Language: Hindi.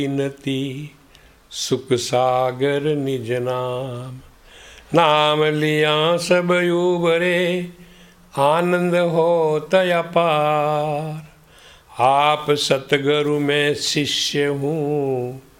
नती सुख सागर निज नाम, नाम लिया सब उबरे आनंद हो तया पार। आप सतगुरु में शिष्य हूँ,